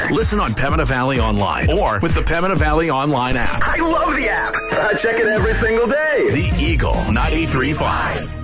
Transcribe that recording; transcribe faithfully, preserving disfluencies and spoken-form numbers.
Listen on Pembina Valley Online or with the Pembina Valley Online app. I love the app. I check it every single day. The Eagle ninety-three point five.